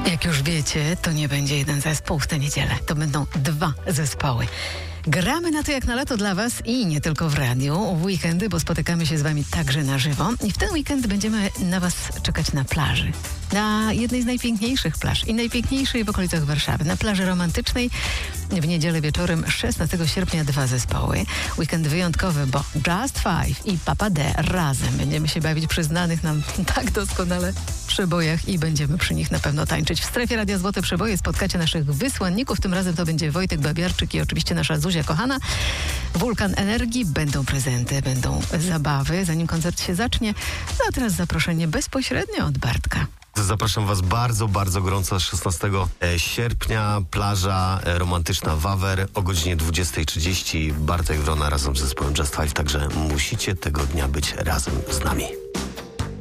Jak już wiecie, to nie będzie jeden zespół w tę niedzielę. To będą 2 zespoły. Gramy na to jak na lato dla was i nie tylko w radiu, w weekendy, bo spotykamy się z wami także na żywo. I w ten weekend będziemy na was czekać na plaży. Na jednej z najpiękniejszych plaż i najpiękniejszej w okolicach Warszawy. Na plaży romantycznej w niedzielę wieczorem 16 sierpnia 2 zespoły. Weekend wyjątkowy, bo Just Five i Papa D razem będziemy się bawić przy znanych nam tak doskonale przebojach i będziemy przy nich na pewno tańczyć. W strefie Radia Złote Przeboje spotkacie naszych wysłanników. Tym razem to będzie Wojtek Babiarczyk i oczywiście nasza Zuzia kochana. Wulkan Energii, będą prezenty, będą zabawy, zanim koncert się zacznie. No a teraz zaproszenie bezpośrednio od Bartka. Zapraszam was bardzo, bardzo gorąco 16 sierpnia. Plaża romantyczna Wawer o godzinie 20:30. Bartek Wrona razem z zespołem Just Five, także musicie tego dnia być razem z nami.